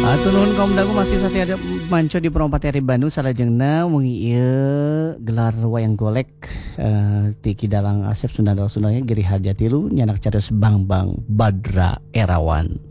Atur nuhun kaum dagu masih satia ada manco di Perompat Eri Bandung salajengna wengi ieu gelar wayang golek ti Kidalang Asep Sundadal Sundanya Giri Harjatilu nyanak careus Bang Badra Erawan.